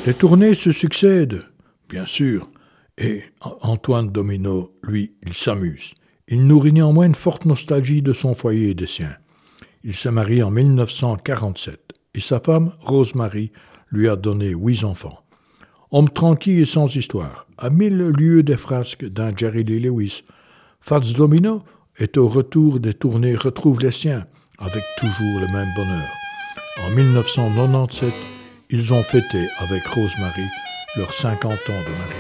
Les tournées se succèdent, bien sûr, et Antoine Domino, lui, il s'amuse. Il nourrit néanmoins une forte nostalgie de son foyer et des siens. Il se marie en 1947 et sa femme, Rosemary, lui a donné 8 enfants. Homme tranquille et sans histoire, à 1000 lieues des frasques d'un Jerry Lee Lewis, Fats Domino est au retour des tournées retrouve les siens, avec toujours le même bonheur. En 1997, ils ont fêté avec Rosemary leurs 50 ans de mariage.